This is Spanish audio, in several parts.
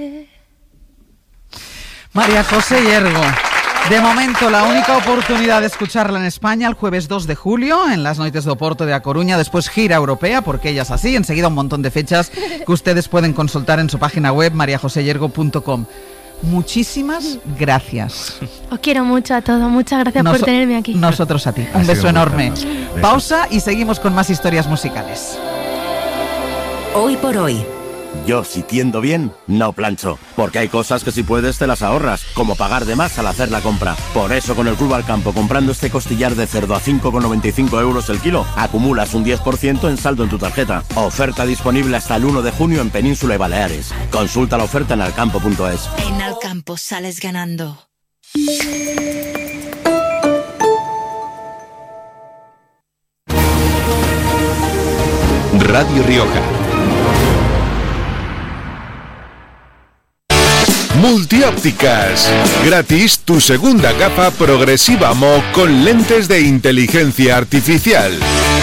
María José Yergo. De momento, la única oportunidad de escucharla en España el jueves 2 de julio en las Noites do Porto de A Coruña, después gira europea, porque ella es así, enseguida un montón de fechas que ustedes pueden consultar en su página web mariajoseyergo.com. Muchísimas gracias. Os quiero mucho a todos, muchas gracias por tenerme aquí. Nosotros a ti, un beso enorme. Pausa y seguimos con más historias musicales. Hoy por hoy. Yo, si tiendo bien, no plancho, porque hay cosas que si puedes te las ahorras, como pagar de más al hacer la compra. Por eso con el Club Alcampo, comprando este costillar de cerdo a 5,95 euros el kilo, acumulas un 10% en saldo en tu tarjeta. Oferta disponible hasta el 1 de junio en Península y Baleares. Consulta la oferta en alcampo.es. En Alcampo sales ganando. Radio Rioja. Multiópticas. Gratis tu segunda gafa progresiva Mo con lentes de inteligencia artificial.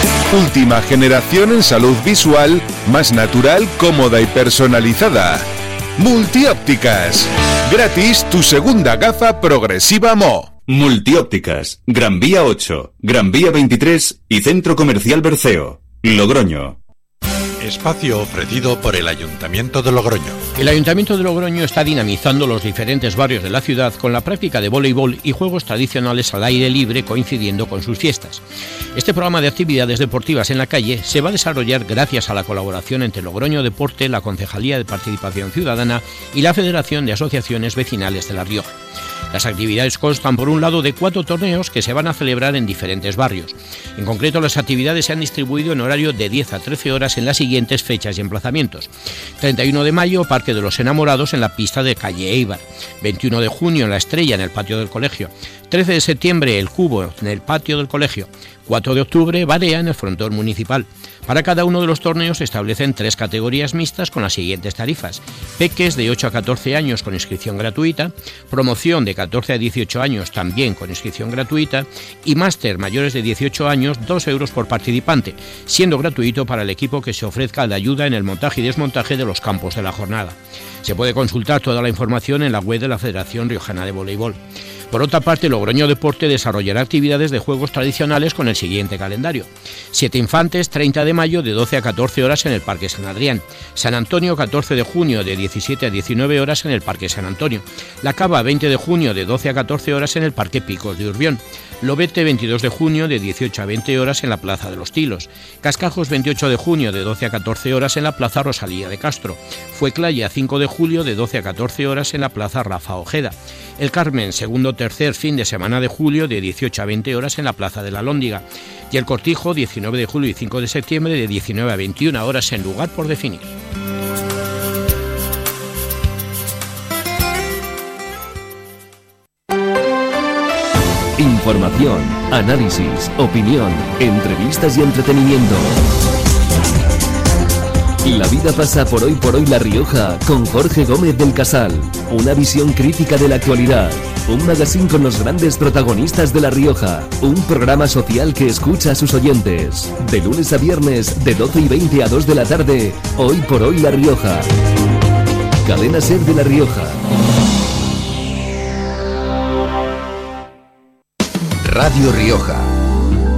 Última generación en salud visual, más natural, cómoda y personalizada. Multiópticas. Gratis tu segunda gafa progresiva Mo. Multiópticas. Gran Vía 8, Gran Vía 23 y Centro Comercial Berceo. Logroño. Espacio ofrecido por el Ayuntamiento de Logroño. El Ayuntamiento de Logroño está dinamizando los diferentes barrios de la ciudad con la práctica de voleibol y juegos tradicionales al aire libre coincidiendo con sus fiestas. Este programa de actividades deportivas en la calle se va a desarrollar gracias a la colaboración entre Logroño Deporte, la Concejalía de Participación Ciudadana y la Federación de Asociaciones Vecinales de La Rioja. Las actividades constan, por un lado, de 4 torneos que se van a celebrar en diferentes barrios. En concreto, las actividades se han distribuido en horario de 10 a 13 horas en las siguientes fechas y emplazamientos. 31 de mayo, Parque de los Enamorados en la pista de calle Eibar. 21 de junio, en La Estrella, en el patio del colegio. 13 de septiembre, El Cubo, en el patio del colegio. 4 de octubre, Barea, en el frontón municipal. Para cada uno de los torneos se establecen 3 categorías mixtas con las siguientes tarifas: peques de 8 a 14 años con inscripción gratuita, promoción de 14 a 18 años también con inscripción gratuita y máster mayores de 18 años 2 euros por participante, siendo gratuito para el equipo que se ofrezca de ayuda en el montaje y desmontaje de los campos de la jornada. Se puede consultar toda la información en la web de la Federación Riojana de Voleibol. Por otra parte, Logroño Deporte desarrollará actividades de juegos tradicionales con el siguiente calendario: 7 Infantes, 30 de mayo, de 12 a 14 horas en el Parque San Adrián; San Antonio, 14 de junio, de 17 a 19 horas en el Parque San Antonio; La Cava, 20 de junio, de 12 a 14 horas en el Parque Picos de Urbión; Lobete, 22 de junio, de 18 a 20 horas en la Plaza de los Tilos; Cascajos, 28 de junio, de 12 a 14 horas en la Plaza Rosalía de Castro; Fueclaya, 5 de julio, de 12 a 14 horas en la Plaza Rafa Ojeda; El Carmen, segundo tercer fin de semana de julio, de 18 a 20 horas en la Plaza de la Lóndiga; y El Cortijo, 19 de julio y 5 de septiembre, de 19 a 21 horas en lugar por definir. Información, análisis, opinión, entrevistas y entretenimiento. La vida pasa por Hoy La Rioja con Jorge Gómez del Casal. Una visión crítica de la actualidad. Un magazine con los grandes protagonistas de La Rioja. Un programa social que escucha a sus oyentes. De lunes a viernes, de 12:20 a 2 de la tarde. Hoy La Rioja. Cadena SER de La Rioja. Radio Rioja.